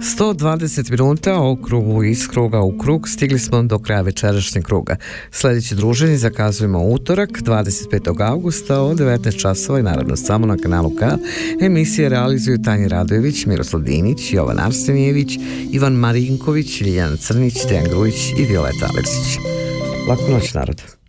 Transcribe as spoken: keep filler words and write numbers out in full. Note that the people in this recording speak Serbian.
sto dvadeset minuta o krugu iz kruga u krug, stigli smo do kraja večerašnjeg kruga. Sljedeće druženje zakazujemo utorak, dvadeset petog avgusta od devetnaest časova i naravno samo na kanalu K. Emisije realizuju Tanja Radojević, Miroslav Dinić, Jovan Arsenijević, Ivan Marinković, Ljiljana Crnić, Dejan Grujić i Violeta Aleksić. Laku noć, narod.